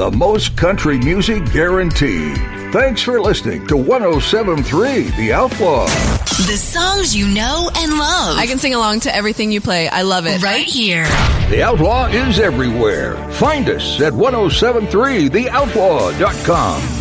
the most country music guaranteed. Thanks for listening to 107.3 The Outlaw. The songs you know and love. I can sing along to everything you play. I love it. Right here. The Outlaw is everywhere. Find us at 1073theoutlaw.com.